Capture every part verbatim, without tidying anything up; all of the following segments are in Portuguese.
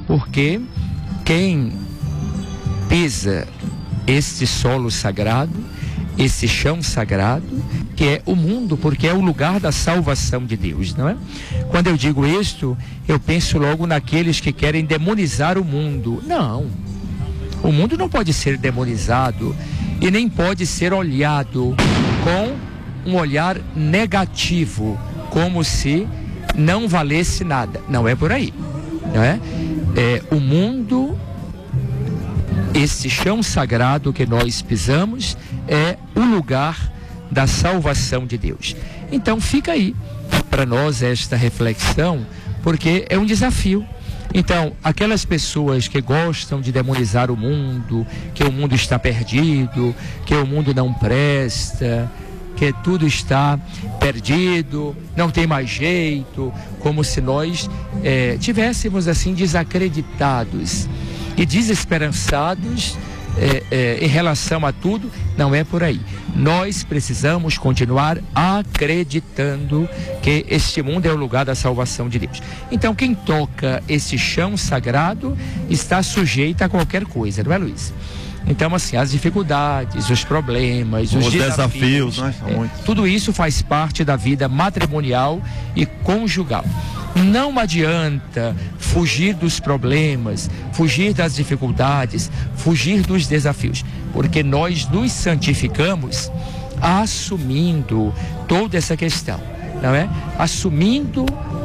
Porque quem pisa este solo sagrado, esse chão sagrado, que é o mundo, porque é o lugar da salvação de Deus, não é? Quando eu digo isto, eu penso logo naqueles que querem demonizar o mundo. Não, o mundo não pode ser demonizado e nem pode ser olhado com um olhar negativo, como se não valesse nada. Não é por aí, não é? É o mundo, esse chão sagrado que nós pisamos, é o lugar da salvação de Deus. Então fica aí para nós esta reflexão, porque é um desafio. Então, aquelas pessoas que gostam de demonizar o mundo, que o mundo está perdido, que o mundo não presta, que tudo está perdido, não tem mais jeito, como se nós é, tivéssemos assim desacreditados e desesperançados É, é, em relação a tudo. Não é por aí. Nós precisamos continuar acreditando que este mundo é o lugar da salvação de Deus. Então, quem toca esse chão sagrado está sujeito a qualquer coisa, não é, Luiz? Então, assim, as dificuldades, os problemas, os, os desafios, desafios né? é, tudo isso faz parte da vida matrimonial e conjugal. Não adianta fugir dos problemas, fugir das dificuldades, fugir dos desafios, porque nós nos santificamos assumindo toda essa questão, não é? Assumindo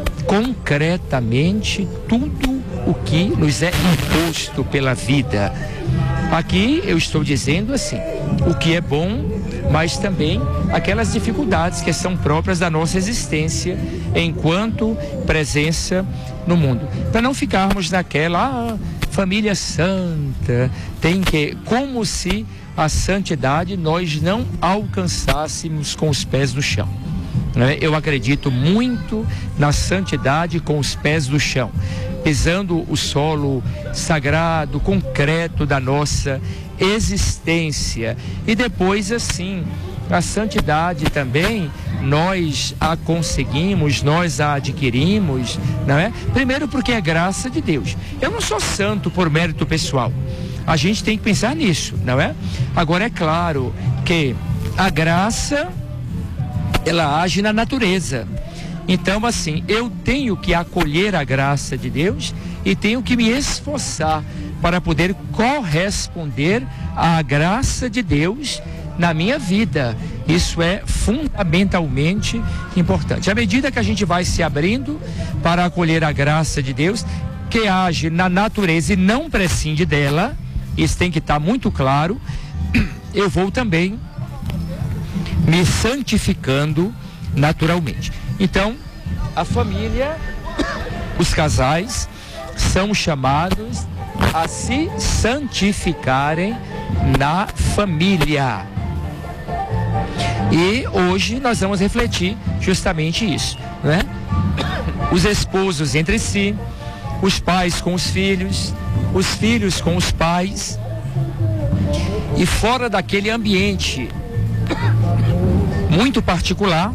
concretamente tudo o que nos é imposto pela vida. Aqui eu estou dizendo assim, o que é bom, mas também aquelas dificuldades que são próprias da nossa existência enquanto presença no mundo. Para não ficarmos naquela ah, família santa, tem que, como se a santidade nós não alcançássemos com os pés no chão. Eu acredito muito na santidade com os pés no chão, pisando o solo sagrado, concreto da nossa existência. E depois, assim, a santidade também nós a conseguimos, nós a adquirimos, não é? Primeiro porque é graça de Deus. Eu não sou santo por mérito pessoal. A gente tem que pensar nisso, não é? Agora é claro que a graça, ela age na natureza. Então, assim, eu tenho que acolher a graça de Deus e tenho que me esforçar para poder corresponder à graça de Deus na minha vida. Isso é fundamentalmente importante. À medida que a gente vai se abrindo para acolher a graça de Deus, que age na natureza e não prescinde dela, isso tem que estar muito claro, eu vou também me santificando naturalmente. Então, a família, os casais são chamados a se santificarem na família. E hoje nós vamos refletir justamente isso, né? Os esposos entre si, os pais com os filhos, os filhos com os pais, e fora daquele ambiente muito particular,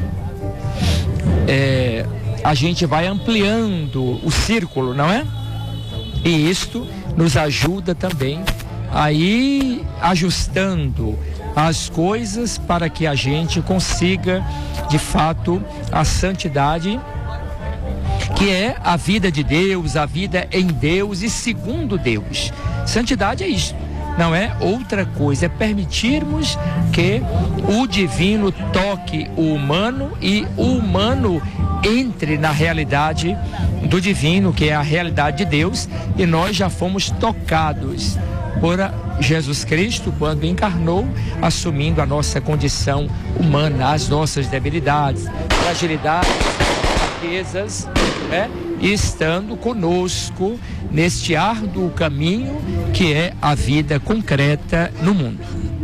é, a gente vai ampliando o círculo, não é? E isto nos ajuda também a ir ajustando as coisas para que a gente consiga, de fato, a santidade, que é a vida de Deus, a vida em Deus e segundo Deus. Santidade é isso. Não é outra coisa, é permitirmos que o divino toque o humano e o humano entre na realidade do divino, que é a realidade de Deus, e nós já fomos tocados por Jesus Cristo quando encarnou, assumindo a nossa condição humana, as nossas debilidades, fragilidades, fraquezas, né? E estando conosco neste árduo caminho que é a vida concreta no mundo.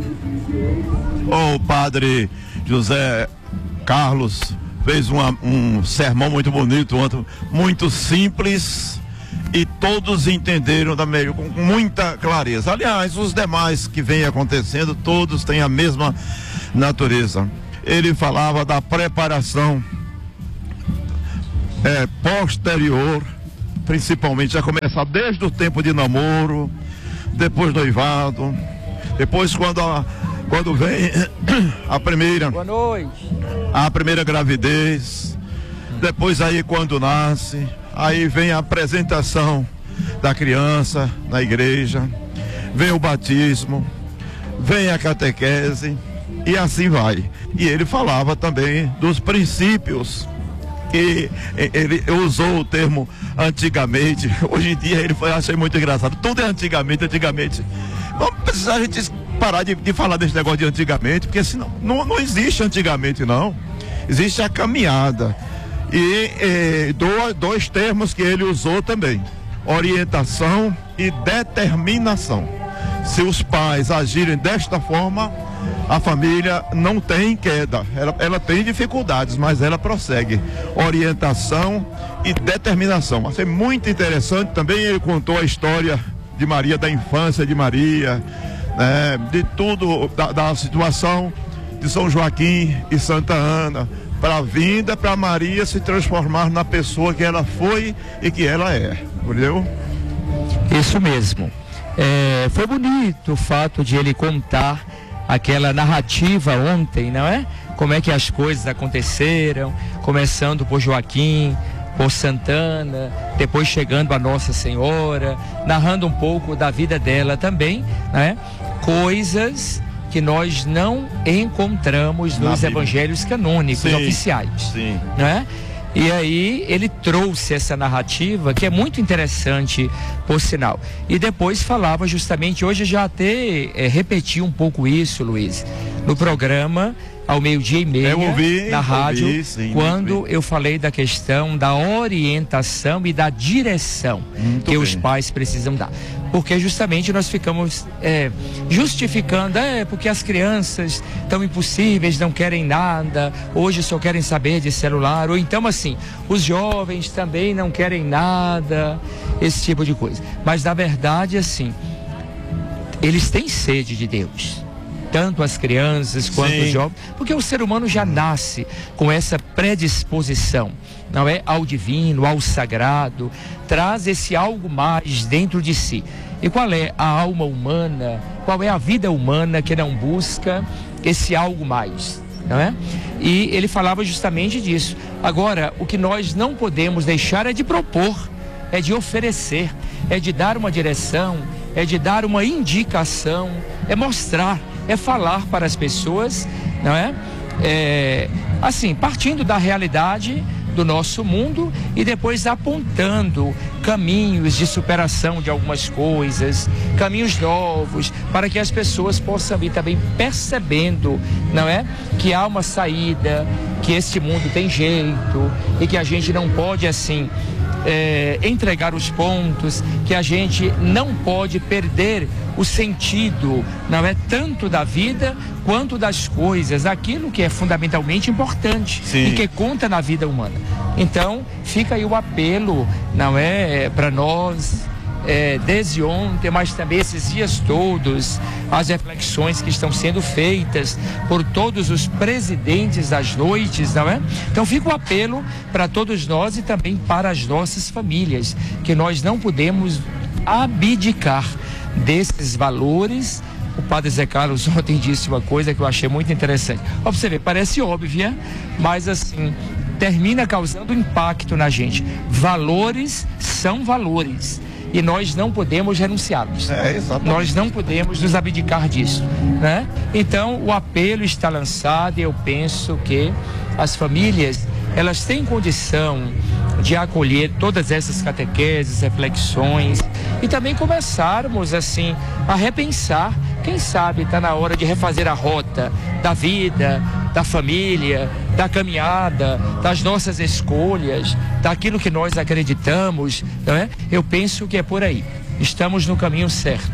O padre José Carlos fez uma, um sermão muito bonito, muito simples, e todos entenderam da meio, com muita clareza. Aliás, os demais que vem acontecendo, todos têm a mesma natureza. Ele falava da preparação é, posterior principalmente, já começa desde o tempo de namoro, depois noivado, depois quando, a, quando vem a primeira... Boa noite. A primeira gravidez, depois aí quando nasce, aí vem a apresentação da criança na igreja, vem o batismo, vem a catequese e assim vai. E ele falava também dos princípios, que ele usou o termo antigamente. Hoje em dia ele foi, achei muito engraçado, tudo é antigamente, antigamente. Vamos precisar a gente parar de, de falar desse negócio de antigamente, porque senão não, não existe antigamente não, existe a caminhada. E eh, dois, dois termos que ele usou também: orientação e determinação. Se os pais agirem desta forma, a família não tem queda, ela, ela tem dificuldades, mas ela prossegue. Orientação e determinação. Achei muito interessante também. Ele contou a história de Maria, da infância de Maria, né, de tudo, da, da situação de São Joaquim e Santa Ana, para a vinda para Maria se transformar na pessoa que ela foi e que ela é, entendeu? Isso mesmo. É, foi bonito o fato de ele contar aquela narrativa ontem, não é? Como é que as coisas aconteceram, começando por Joaquim, por Santana, depois chegando a Nossa Senhora, narrando um pouco da vida dela também, né? Coisas que nós não encontramos nos evangelhos canônicos, sim, oficiais, sim, né? E aí ele trouxe essa narrativa que é muito interessante, por sinal. E depois falava justamente, hoje já até é, repeti um pouco isso, Luiz, no programa ao meio-dia e meia, eu ouvi, na rádio, ouvi, sim, quando eu falei da questão da orientação e da direção muito que bem. Os pais precisam dar. Porque justamente nós ficamos é, justificando, é porque as crianças estão impossíveis, não querem nada, hoje só querem saber de celular, ou então assim, os jovens também não querem nada, esse tipo de coisa. Mas na verdade assim, eles têm sede de Deus, tanto as crianças quanto Sim. os jovens, porque o ser humano já nasce com essa predisposição, não é, ao divino, ao sagrado, traz esse algo mais dentro de si. E qual é a alma humana, qual é a vida humana que não busca esse algo mais, não é? E ele falava justamente disso. Agora, o que nós não podemos deixar é de propor, é de oferecer, é de dar uma direção, é de dar uma indicação, é mostrar, é falar para as pessoas, não é? É assim, partindo da realidade do nosso mundo e depois apontando caminhos de superação de algumas coisas, caminhos novos, para que as pessoas possam ir também percebendo, não é? Que há uma saída, que este mundo tem jeito e que a gente não pode assim É, entregar os pontos, que a gente não pode perder o sentido, não é, tanto da vida quanto das coisas, aquilo que é fundamentalmente importante Sim. e que conta na vida humana. Então fica aí o apelo, não é, para nós, é, desde ontem, mas também esses dias todos, as reflexões que estão sendo feitas por todos os presidentes das noites, não é? Então fica o apelo para todos nós e também para as nossas famílias, que nós não podemos abdicar desses valores. O padre Zé Carlos ontem disse uma coisa que eu achei muito interessante. Ó, você vê, parece óbvia, mas assim, termina causando impacto na gente. Valores são valores. E nós não podemos renunciá-los. É, nós não podemos nos abdicar disso, né? Então, o apelo está lançado e eu penso que as famílias, elas têm condição de acolher todas essas catequeses, reflexões e também começarmos assim a repensar. Quem sabe está na hora de refazer a rota da vida, da família, da caminhada, das nossas escolhas, daquilo que nós acreditamos, não é? Eu penso que é por aí. Estamos no caminho certo.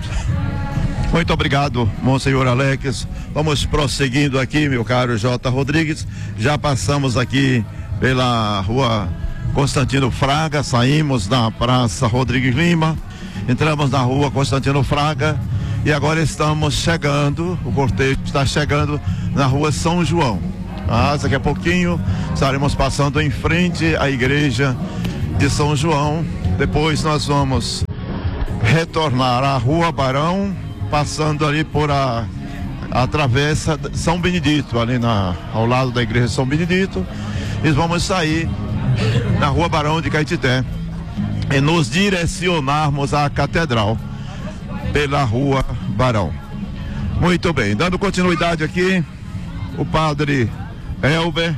Muito obrigado, Monsenhor Alex. Vamos prosseguindo aqui, meu caro J. Rodrigues. Já passamos aqui pela rua Constantino Fraga, saímos da Praça Rodrigues Lima, entramos na rua Constantino Fraga e agora estamos chegando, o cortejo está chegando na rua São João. Ah, daqui a pouquinho estaremos passando em frente à igreja de São João, Depois nós vamos retornar à Rua Barão, passando ali por a, a travessa São Benedito, ali na, ao lado da igreja São Benedito, e vamos sair na Rua Barão de Caetité e nos direcionarmos à Catedral pela Rua Barão. Muito bem, dando continuidade aqui, o padre Elber,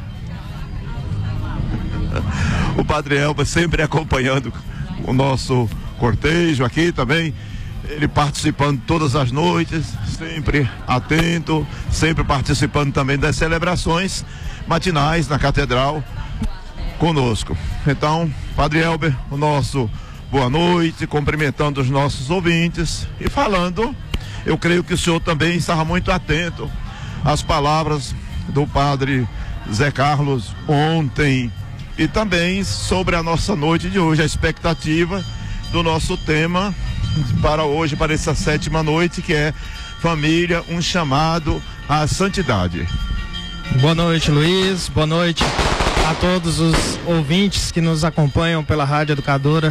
o padre Elber sempre acompanhando o nosso cortejo aqui também, ele participando todas as noites, sempre atento, sempre participando também das celebrações matinais na Catedral conosco. Então, padre Elber, o nosso boa noite, cumprimentando os nossos ouvintes e falando, eu creio que o senhor também estava muito atento às palavras do padre Zé Carlos ontem e também sobre a nossa noite de hoje, a expectativa do nosso tema para hoje, para essa sétima noite, que é família, um chamado à santidade. Boa noite, Luiz, boa noite a todos os ouvintes que nos acompanham pela Rádio Educadora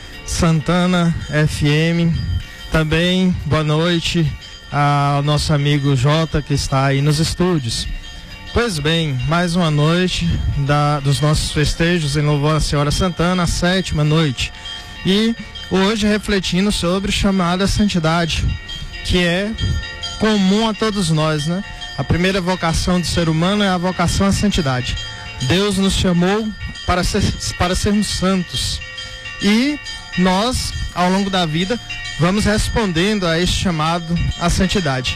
Santana F M. Também boa noite ao nosso amigo Jota, que está aí nos estúdios. Pois bem, mais uma noite da, dos nossos festejos em louvor à Senhora Santana, a sétima noite. E hoje refletindo sobre o chamado à santidade, que é comum a todos nós, né? A primeira vocação do ser humano é a vocação à santidade. Deus nos chamou para, ser, para sermos santos. E nós, ao longo da vida, vamos respondendo a este chamado à santidade.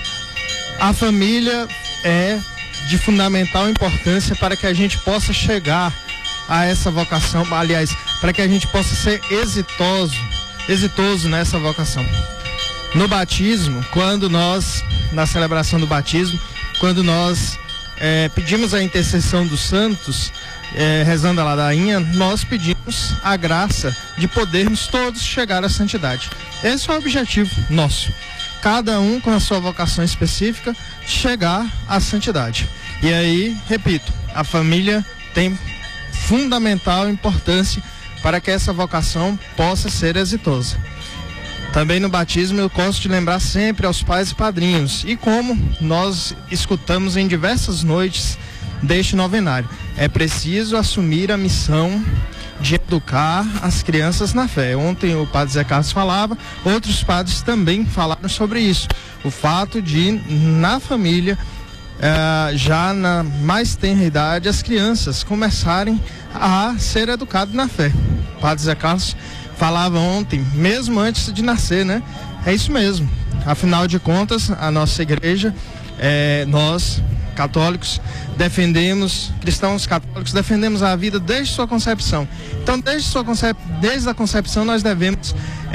A família é de fundamental importância para que a gente possa chegar a essa vocação, aliás, para que a gente possa ser exitoso, exitoso nessa vocação. No batismo, quando nós, na celebração do batismo, quando nós é, pedimos a intercessão dos santos, é, rezando a ladainha, nós pedimos a graça de podermos todos chegar à santidade. Esse é o objetivo nosso. Cada um com a sua vocação específica, chegar à santidade. E aí, repito, a família tem fundamental importância para que essa vocação possa ser exitosa. Também no batismo eu gosto de lembrar sempre aos pais e padrinhos, e como nós escutamos em diversas noites deste novenário, é preciso assumir a missão de educar as crianças na fé. Ontem o padre Zé Carlos falava, outros padres também falaram sobre isso, o fato de na família, uh, já na mais tenra idade, as crianças começarem a ser educadas na fé. O padre Zé Carlos falava ontem, mesmo antes de nascer, né? É isso mesmo. Afinal de contas, a nossa igreja, é, nós católicos defendemos, cristãos católicos defendemos a vida desde sua concepção. Então, desde sua concep... desde a concepção nós devemos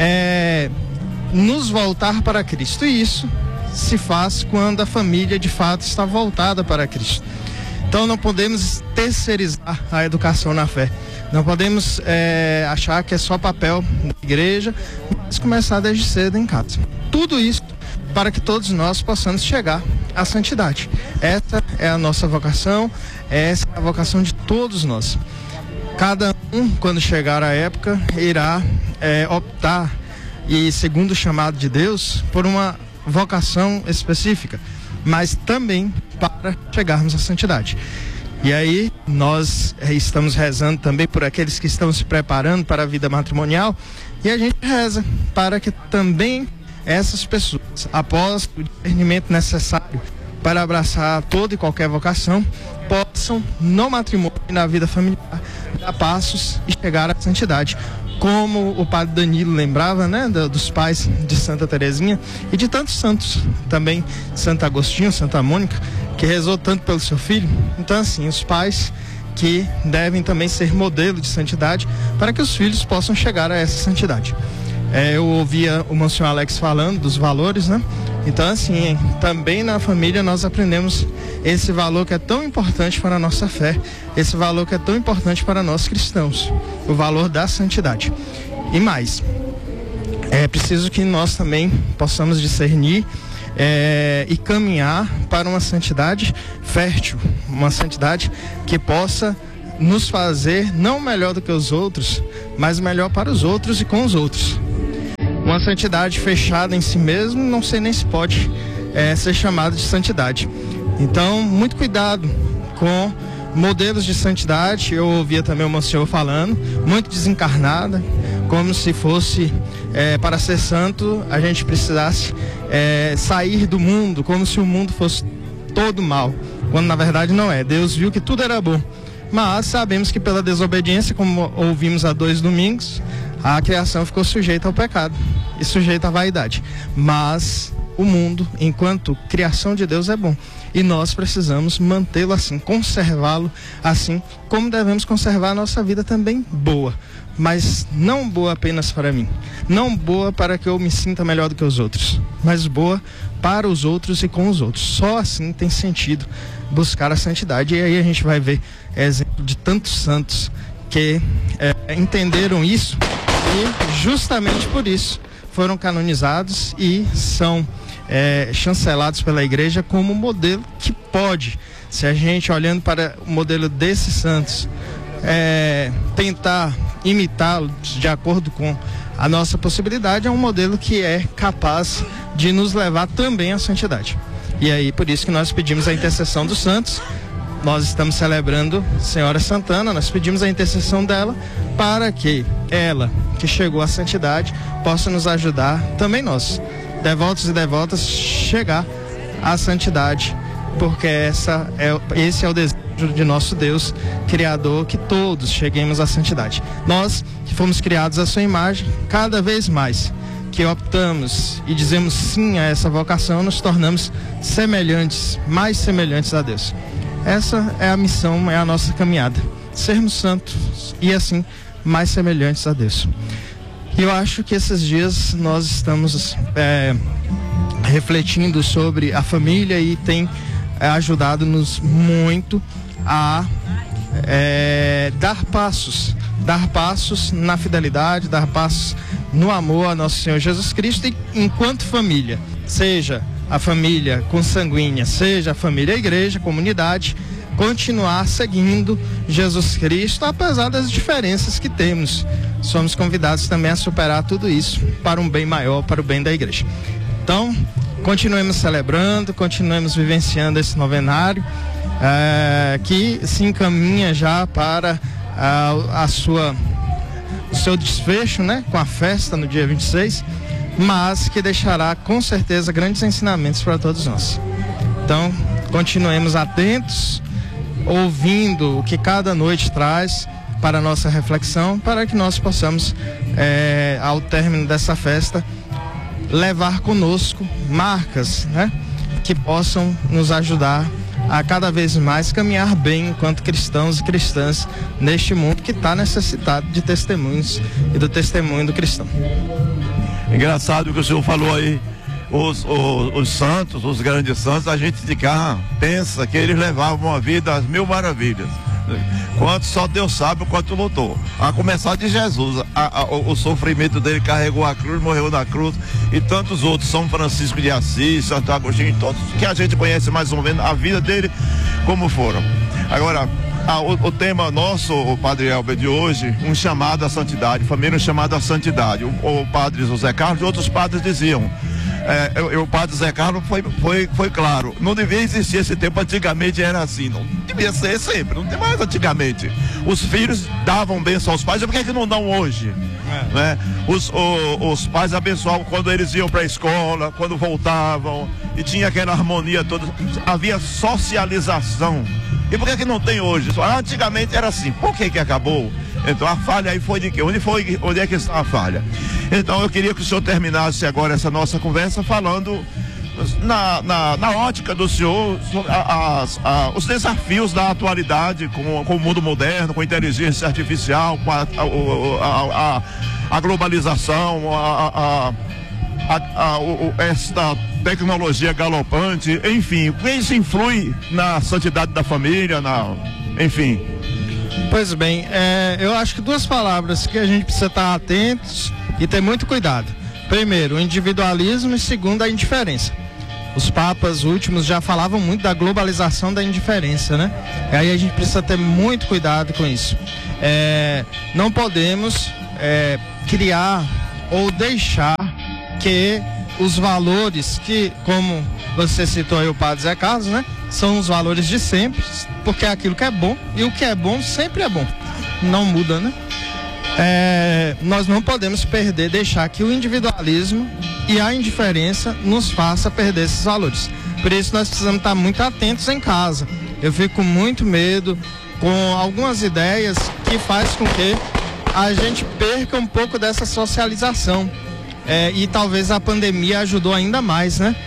é, nos voltar para Cristo. E isso se faz quando a família de fato está voltada para Cristo. Então, não podemos terceirizar a educação na fé. Não podemos é, achar que é só papel da igreja, mas começar desde cedo em casa. Tudo isso para que todos nós possamos chegar à santidade. Essa é a nossa vocação, essa é a vocação de todos nós. Cada um, quando chegar a época, irá é, optar, e segundo o chamado de Deus, por uma vocação específica, mas também para chegarmos à santidade. E aí nós estamos rezando também por aqueles que estão se preparando para a vida matrimonial, e a gente reza para que também essas pessoas, após o discernimento necessário para abraçar toda e qualquer vocação, possam no matrimônio e na vida familiar dar passos e chegar à santidade. Como o padre Danilo lembrava, né, dos pais de Santa Teresinha e de tantos santos também, Santo Agostinho, Santa Mônica, que rezou tanto pelo seu filho. Então, assim, os pais que devem também ser modelo de santidade para que os filhos possam chegar a essa santidade. É, eu ouvia o Monsenhor Alex falando dos valores, né? Então, assim, também na família nós aprendemos esse valor que é tão importante para a nossa fé, esse valor que é tão importante para nós cristãos, o valor da santidade. E mais, é preciso que nós também possamos discernir é, e caminhar para uma santidade fértil, uma santidade que possa nos fazer não melhor do que os outros, mas melhor para os outros e com os outros. Uma santidade fechada em si mesmo, não sei nem se pode é, ser chamada de santidade. Então, muito cuidado com modelos de santidade. Eu ouvia também o senhor falando, muito desencarnada, como se fosse, é, para ser santo, a gente precisasse é, sair do mundo, como se o mundo fosse todo mal, quando na verdade não é. Deus viu que tudo era bom, mas sabemos que pela desobediência, como ouvimos há dois domingos, a criação ficou sujeita ao pecado e sujeita à vaidade. Mas o mundo, enquanto criação de Deus, é bom. E nós precisamos mantê-lo assim, conservá-lo assim, como devemos conservar a nossa vida também boa. Mas não boa apenas para mim. Não boa para que eu me sinta melhor do que os outros. Mas boa para os outros e com os outros. Só assim tem sentido buscar a santidade. E aí a gente vai ver exemplo de tantos santos que é, entenderam isso e justamente por isso foram canonizados e são é, chancelados pela igreja como modelo que pode, se a gente olhando para o modelo desses santos, é, tentar imitá-los de acordo com a nossa possibilidade, é um modelo que é capaz de nos levar também à santidade. E aí por isso que nós pedimos a intercessão dos santos. Nós estamos celebrando Senhora Santana, nós pedimos a intercessão dela para que ela, que chegou à santidade, possa nos ajudar, também nós, devotos e devotas, chegar à santidade, porque essa é, esse é o desejo de nosso Deus Criador, que todos cheguemos à santidade. Nós, que fomos criados à sua imagem, cada vez mais que optamos e dizemos sim a essa vocação, nos tornamos semelhantes, mais semelhantes a Deus. Essa é a missão, é a nossa caminhada, sermos santos e assim mais semelhantes a Deus. E eu acho que esses dias nós estamos é, refletindo sobre a família e tem é, ajudado-nos muito a é, dar passos, dar passos na fidelidade, dar passos no amor a nosso Senhor Jesus Cristo, e enquanto família, seja a família consanguínea, seja a família a igreja, a comunidade, continuar seguindo Jesus Cristo, apesar das diferenças que temos. Somos convidados também a superar tudo isso para um bem maior, para o bem da igreja. Então, continuemos celebrando, continuemos vivenciando esse novenário, é, que se encaminha já para a, a sua, o seu desfecho, né, com a festa no dia vinte e seis, mas que deixará com certeza grandes ensinamentos para todos nós. Então, continuemos atentos, ouvindo o que cada noite traz para a nossa reflexão, para que nós possamos, é, ao término dessa festa, levar conosco marcas, né, que possam nos ajudar a cada vez mais caminhar bem enquanto cristãos e cristãs neste mundo que está necessitado de testemunhos e do testemunho do cristão. Engraçado o que o senhor falou aí, os, os, os santos, os grandes santos, a gente de cá pensa que eles levavam uma vida às mil maravilhas. Quanto só Deus sabe o quanto lutou. A começar de Jesus, a, a, o, o sofrimento dele, carregou a cruz, morreu na cruz, e tantos outros, São Francisco de Assis, Santo Agostinho, todos que a gente conhece mais ou menos a vida dele, como foram. Agora, a, o, o tema nosso, o Padre Elber, de hoje, um chamado à santidade, família, um chamado à santidade. O, o Padre José Carlos e outros padres diziam, É, eu, o Padre Zé Carlos foi, foi, foi claro, não devia existir esse tempo, antigamente era assim, não devia ser sempre, não tem mais antigamente. Os filhos davam bênção aos pais, por que, é que não dão hoje? É. Né? Os, o, os pais abençoavam quando eles iam para a escola, quando voltavam, e tinha aquela harmonia toda, havia socialização. E por que, é que não tem hoje? Antigamente era assim, por que, que acabou? Então a falha aí foi de quê? Onde, foi, onde é que está a falha? Então eu queria que o senhor terminasse agora essa nossa conversa falando na, na, na ótica do senhor a, a, a, os desafios da atualidade com, com o mundo moderno, com a inteligência artificial, com a, a, a, a globalização, a, a, a, a, o, esta tecnologia galopante, enfim, isso influi na santidade da família, na, enfim. Pois bem, é, eu acho que duas palavras que a gente precisa estar atentos e ter muito cuidado. Primeiro, o individualismo, e segundo, a indiferença. os papas últimos já falavam muito da globalização da indiferença, né? E aí a gente precisa ter muito cuidado com isso. É, não podemos é, criar ou deixar que os valores que, como você citou aí o padre Zé Carlos, né? São os valores de sempre, porque é aquilo que é bom, e o que é bom sempre é bom. Não muda, né? É, nós não podemos perder, deixar que o individualismo e a indiferença nos faça perder esses valores. Por isso nós precisamos estar muito atentos em casa. Eu fico com muito medo com algumas ideias que faz com que a gente perca um pouco dessa socialização. É, e talvez a pandemia ajudou ainda mais, né?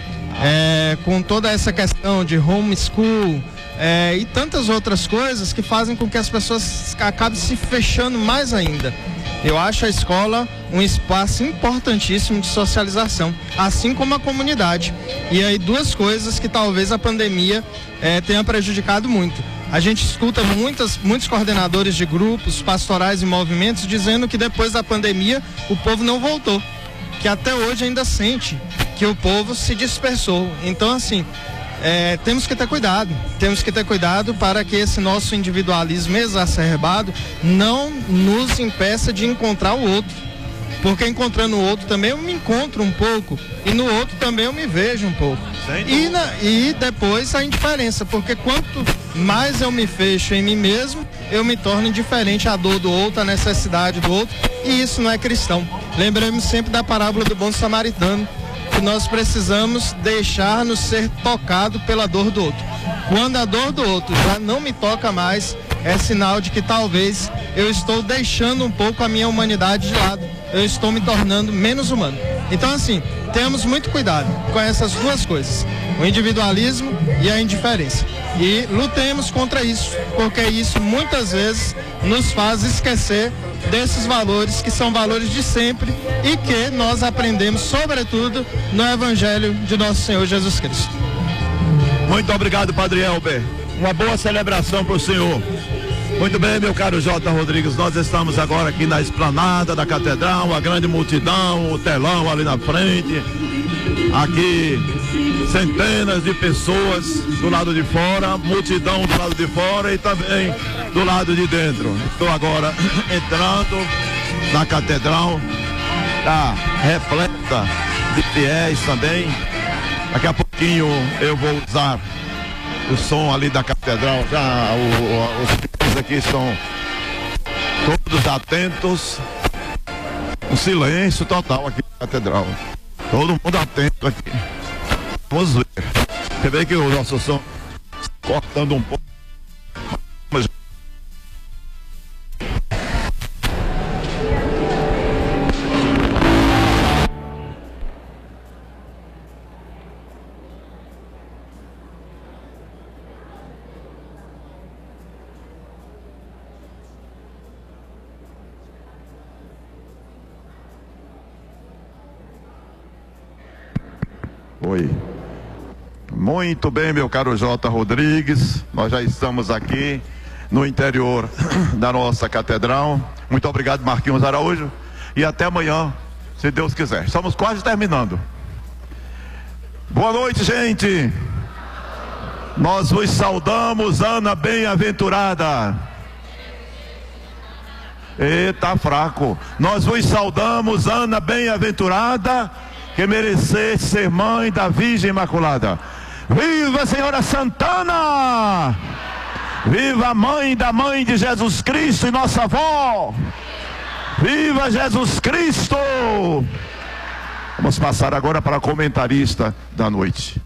É, com toda essa questão de homeschool é, e tantas outras coisas que fazem com que as pessoas acabem se fechando mais ainda. Eu acho a escola um espaço importantíssimo de socialização, assim como a comunidade. E aí duas coisas que talvez a pandemia é, tenha prejudicado muito. A gente escuta muitas, muitos coordenadores de grupos, pastorais e movimentos dizendo que depois da pandemia o povo não voltou, que até hoje ainda sente que o povo se dispersou. Então, assim, é, temos que ter cuidado, temos que ter cuidado para que esse nosso individualismo exacerbado não nos impeça de encontrar o outro, porque encontrando o outro também eu me encontro um pouco, e no outro também eu me vejo um pouco. E, na, e depois a indiferença, porque quanto mais eu me fecho em mim mesmo, eu me torno indiferente à dor do outro, à necessidade do outro, e isso não é cristão. Lembremos sempre da parábola do bom samaritano, que nós precisamos deixar-nos ser tocado pela dor do outro. Quando a dor do outro já não me toca mais, é sinal de que talvez eu estou deixando um pouco a minha humanidade de lado, eu estou me tornando menos humano. Então, assim, temos muito cuidado com essas duas coisas, o individualismo e a indiferença, e lutemos contra isso, porque isso muitas vezes nos faz esquecer desses valores que são valores de sempre e que nós aprendemos sobretudo no Evangelho de nosso Senhor Jesus Cristo. Muito obrigado, Padre Elber. Uma boa celebração para o senhor. Muito bem, meu caro J. Rodrigues, nós estamos agora aqui na esplanada da Catedral, a grande multidão, o telão ali na frente, aqui centenas de pessoas do lado de fora, multidão do lado de fora e também do lado de dentro. Estou agora entrando na Catedral, tá repleta de fiéis também. Daqui a pouquinho eu vou usar o som ali da Catedral, já o, o, os fiéis aqui estão todos atentos, um silêncio total aqui na Catedral, todo mundo atento aqui. Vamos ver, você vê que o nosso som cortando um pouco, mas... Oi. Muito bem, meu caro J. Rodrigues, nós já estamos aqui no interior da nossa catedral. Muito obrigado, Marquinhos Araújo, e até amanhã, se Deus quiser. Estamos quase terminando. Boa noite, gente. Nós vos saudamos, Ana bem-aventurada. Eita, fraco. Nós vos saudamos, Ana bem-aventurada, que merecesse ser mãe da Virgem Imaculada. Viva a Senhora Santana! Viva a mãe da mãe de Jesus Cristo e nossa avó! Viva Jesus Cristo! Vamos passar agora para a comentarista da noite.